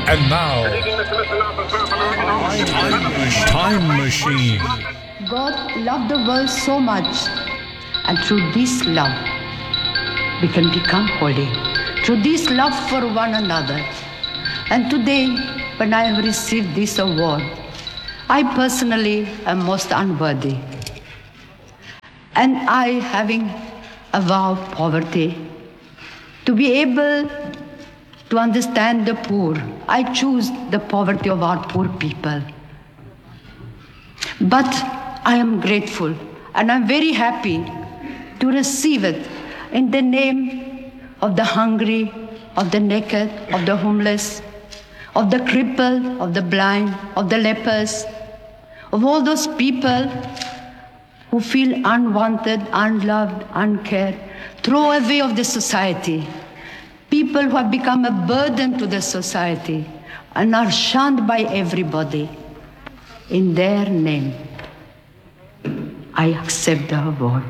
And now, Time Machine. God loved the world so much, and through this love, we can become holy. Through this love for one another. And today, when I have received this award, I personally am most unworthy. And I, having a vow of poverty, to be able to understand the poor, I choose the poverty of our poor people. But I am grateful and I'm very happy to receive it in the name of the hungry, of the naked, of the homeless, of the crippled, of the blind, of the lepers, of all those people who feel unwanted, unloved, uncared, throwaway of the society. People who have become a burden to the society and are shunned by everybody. In their name, I accept the award.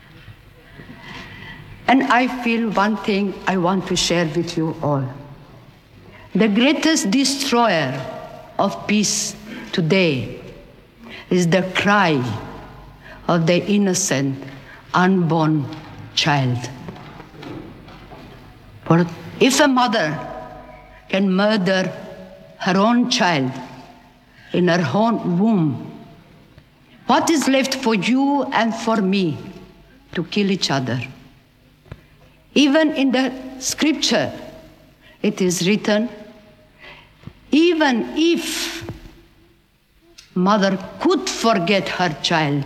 And I feel one thing I want to share with you all. The greatest destroyer of peace today is the cry of the innocent, unborn child. For if a mother can murder her own child in her own womb, what is left for you and for me to kill each other? Even in the scripture, it is written, even if mother could forget her child,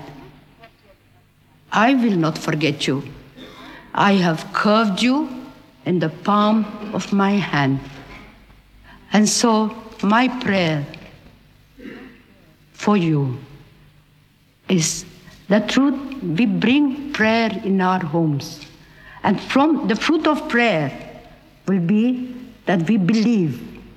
I will not forget you. I have curved you in the palm of my hand. And so my prayer for you is that truth, we bring prayer in our homes. And from the fruit of prayer will be that we believe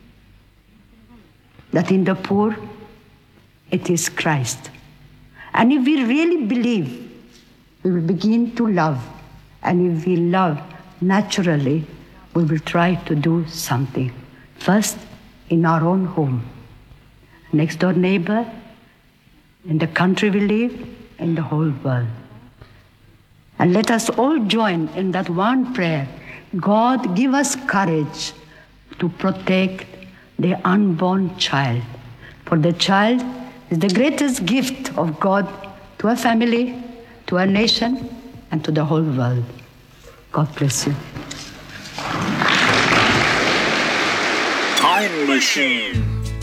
that in the poor it is Christ. And if we really believe, we will begin to love. And if we love naturally, we will try to do something. First, in our own home, next door neighbor, in the country we live, in the whole world. And let us all join in that one prayer. God, give us courage to protect the unborn child. For the child is the greatest gift of God to a family, to a nation, and to the whole world. God bless you. Time Machine.